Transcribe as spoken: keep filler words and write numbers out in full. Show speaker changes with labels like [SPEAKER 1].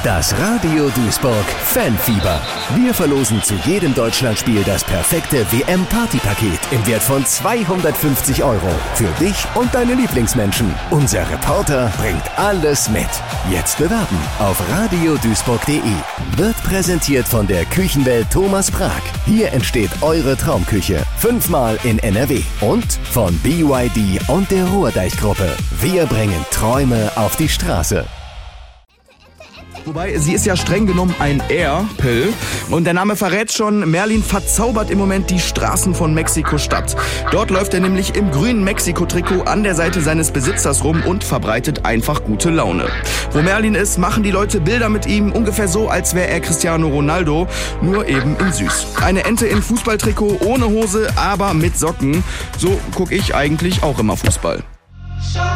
[SPEAKER 1] Das Radio Duisburg Fanfieber. Wir verlosen zu jedem Deutschlandspiel das perfekte W M-Partypaket im Wert von zweihundertfünfzig Euro. Für dich und deine Lieblingsmenschen. Unser Reporter bringt alles mit. Jetzt bewerben auf radioduisburg punkt de. Wird präsentiert von der Küchenwelt Thomas Prag. Hier entsteht eure Traumküche. Fünfmal in N R W. Und von B Y D und der Ruhrdeich-Gruppe. Wir bringen Träume auf die Straße.
[SPEAKER 2] Wobei, sie ist ja streng genommen ein Air-Pill. Und der Name verrät schon, Merlin verzaubert im Moment die Straßen von Mexiko-Stadt. Dort läuft er nämlich im grünen Mexiko-Trikot an der Seite seines Besitzers rum und verbreitet einfach gute Laune. Wo Merlin ist, machen die Leute Bilder mit ihm, ungefähr so, als wäre er Cristiano Ronaldo, nur eben in süß. Eine Ente in Fußballtrikot, ohne Hose, aber mit Socken. So gucke ich eigentlich auch immer Fußball.